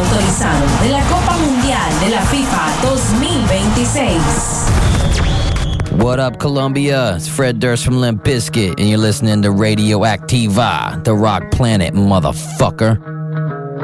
autorizado de la Copa Mundial de la FIFA 2026. What up, Colombia? It's Fred Durst from Limp Bizkit, and you're listening to Radio Activa, the rock planet, motherfucker.